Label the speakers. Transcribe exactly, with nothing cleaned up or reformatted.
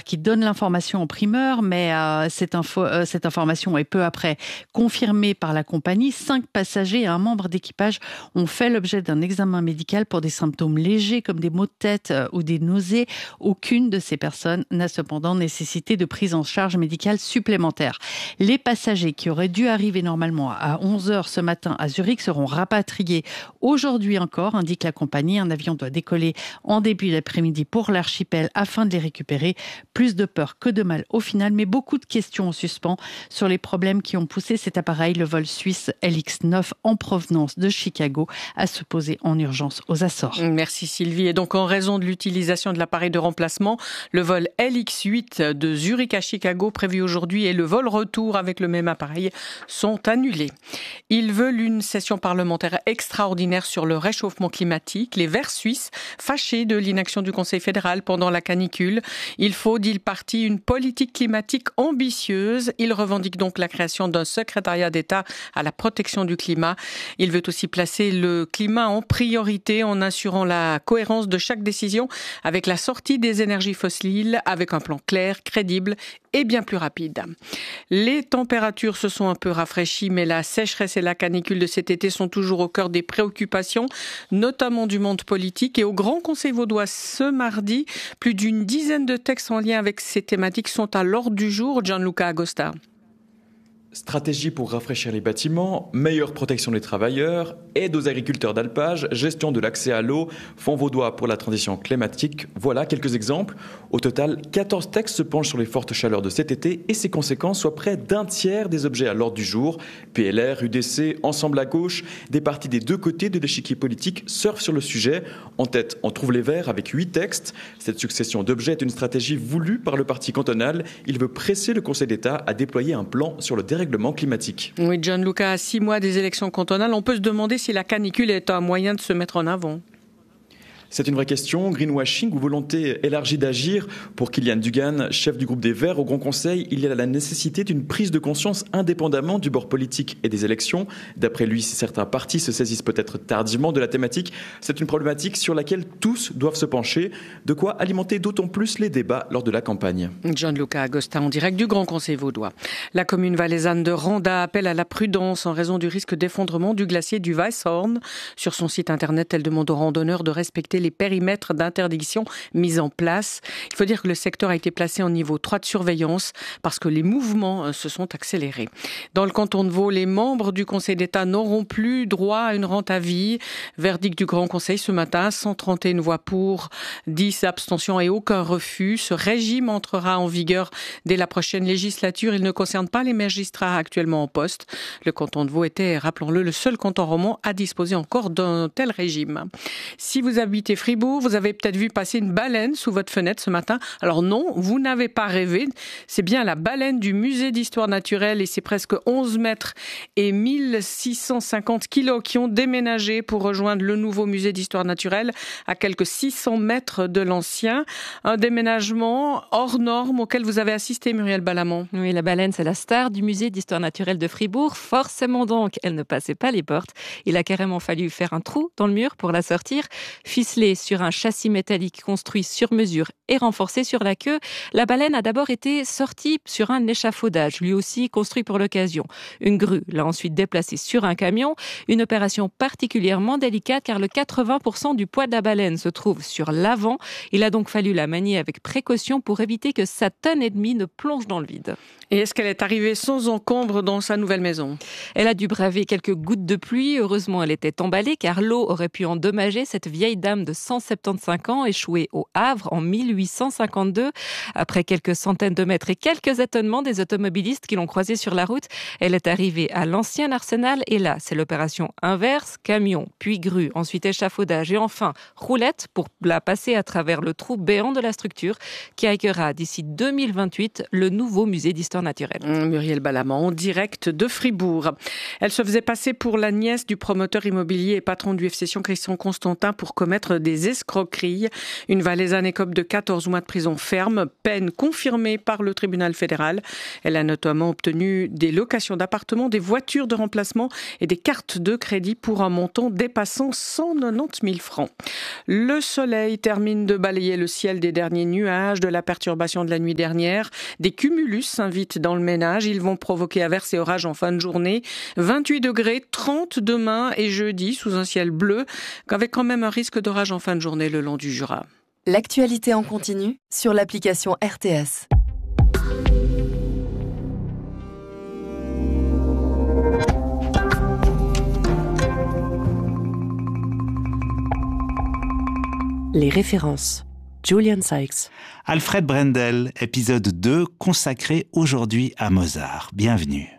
Speaker 1: qui donne l'information en primeur, mais euh, cette, info, euh, cette information est peu après confirmée par la compagnie. Cinq passagers et un membre d'équipage ont fait l'objet d'un examen médical pour des symptômes légers comme des maux de tête euh, ou des nausées. Aucune de ces personnes n'a cependant nécessité de prise en charge médicale supplémentaire. Les passagers qui auraient dû arriver normalement à onze heures ce matin à Zurich seront rapatriés aujourd'hui encore, indique la compagnie. Un avion doit décoller en début d'après-midi pour l'archipel afin de les récupérer. Plus de peur que de mal au final, mais beaucoup de questions en suspens sur les problèmes qui ont poussé cet appareil, le vol suisse L X neuf en provenance de Chicago, à se poser en urgence aux Açores.
Speaker 2: Merci Sylvie. Et donc en raison de l'utilisation de l'appareil de remplacement, le vol L X huit de Zurich à Chicago prévu aujourd'hui et le vol retour avec le même appareil sont annulés. Ils veulent une session parlementaire extraordinaire sur le réchauffement climatique. Les Verts suisses, fâchés de l'inaction du Conseil fédéral pendant la canicule. Il faut, dit le parti, une politique climatique ambitieuse. Il revendique donc la création d'un secrétariat d'État à la protection du climat. Il veut aussi placer le climat en priorité en assurant la cohérence de chaque décision avec la sortie des énergies fossiles, avec un plan clair, crédible et bien plus rapide. Les températures se sont un peu rafraîchies, mais la sécheresse et la canicule de cet été sont toujours au cœur des préoccupations, notamment du monde politique. Et au Grand Conseil vaudois ce mardi, plus d'une dizaine de textes en lien avec ces thématiques sont à l'ordre du jour. Gianluca Agosta.
Speaker 3: Stratégie pour rafraîchir les bâtiments, meilleure protection des travailleurs, aide aux agriculteurs d'alpage, gestion de l'accès à l'eau, Fonds vaudois pour la transition climatique. Voilà quelques exemples. Au total, quatorze textes se penchent sur les fortes chaleurs de cet été et ses conséquences, soit près d'un tiers des objets à l'ordre du jour. P L R, U D C, Ensemble à gauche, des partis des deux côtés de l'échiquier politique surfent sur le sujet. En tête, on trouve les Verts avec huit textes. Cette succession d'objets est une stratégie voulue par le parti cantonal. Il veut presser le Conseil d'État à déployer un plan sur le dérèglement climatique.
Speaker 2: Oui, Gianluca, à six mois des élections cantonales, on peut se demander si la canicule est un moyen de se mettre en avant.
Speaker 3: C'est une vraie question. Greenwashing ou volonté élargie d'agir? Pour Kilian Dugan, chef du groupe des Verts au Grand Conseil, il y a la nécessité d'une prise de conscience indépendamment du bord politique et des élections. D'après lui, si certains partis se saisissent peut-être tardivement de la thématique, c'est une problématique sur laquelle tous doivent se pencher. De quoi alimenter d'autant plus les débats lors de la campagne.
Speaker 2: Gianluca Agosta en direct du Grand Conseil vaudois. La commune valaisanne de Randa appelle à la prudence en raison du risque d'effondrement du glacier du Weisshorn. Sur son site internet, elle demande aux randonneurs de respecter les périmètres d'interdiction mis en place. Il faut dire que le secteur a été placé en niveau trois de surveillance parce que les mouvements se sont accélérés. Dans le canton de Vaud, les membres du Conseil d'État n'auront plus droit à une rente à vie. Verdict du Grand Conseil ce matin, cent trente et une voix pour, dix abstentions et aucun refus. Ce régime entrera en vigueur dès la prochaine législature. Il ne concerne pas les magistrats actuellement en poste. Le canton de Vaud était, rappelons-le, le seul canton romand à disposer encore d'un tel régime. Si vous habitez Fribourg, vous avez peut-être vu passer une baleine sous votre fenêtre ce matin. Alors non, vous n'avez pas rêvé. C'est bien la baleine du musée d'histoire naturelle et c'est presque onze mètres et mille six cent cinquante kilos qui ont déménagé pour rejoindre le nouveau musée d'histoire naturelle à quelques six cents mètres de l'ancien. Un déménagement hors norme auquel vous avez assisté, Muriel Balamont.
Speaker 4: Oui, la baleine, c'est la star du musée d'histoire naturelle de Fribourg. Forcément donc, elle ne passait pas les portes. Il a carrément fallu faire un trou dans le mur pour la sortir. Ficelée sur un châssis métallique construit sur mesure et renforcé sur la queue, la baleine a d'abord été sortie sur un échafaudage, lui aussi construit pour l'occasion. Une grue l'a ensuite déplacée sur un camion, une opération particulièrement délicate car le quatre-vingts pour cent du poids de la baleine se trouve sur l'avant. Il a donc fallu la manier avec précaution pour éviter que sa tonne et demie ne plonge dans le vide.
Speaker 2: Et est-ce qu'elle est arrivée sans encombre dans sa nouvelle maison?
Speaker 4: Elle a dû braver quelques gouttes de pluie. Heureusement, elle était emballée car l'eau aurait pu endommager cette vieille dame de cent soixante-quinze ans échouée au Havre en mille huit cent cinquante-deux. Après quelques centaines de mètres et quelques étonnements des automobilistes qui l'ont croisée sur la route, elle est arrivée à l'ancien arsenal et là, c'est l'opération inverse, camion, puis grue, ensuite échafaudage et enfin roulette pour la passer à travers le trou béant de la structure qui accueillera d'ici deux mille vingt-huit le nouveau musée d'histoire naturelle.
Speaker 2: Muriel Balamont, en direct de Fribourg. Elle se faisait passer pour la nièce du promoteur immobilier et patron du F C Sion Christian Constantin pour commettre commettre des escroqueries. Une Valaisanne écope de quatorze mois de prison ferme, peine confirmée par le tribunal fédéral. Elle a notamment obtenu des locations d'appartements, des voitures de remplacement et des cartes de crédit pour un montant dépassant cent quatre-vingt-dix mille francs. Le soleil termine de balayer le ciel des derniers nuages de la perturbation de la nuit dernière. Des cumulus s'invitent dans le ménage. Ils vont provoquer averses et orages en fin de journée. vingt-huit degrés, trente demain et jeudi sous un ciel bleu, avec quand même un risque d'orage en fin de journée le long du Jura.
Speaker 5: L'actualité en continu sur l'application R T S. Les références. Julian Sykes.
Speaker 6: Alfred Brendel, épisode deux, consacré aujourd'hui à Mozart. Bienvenue.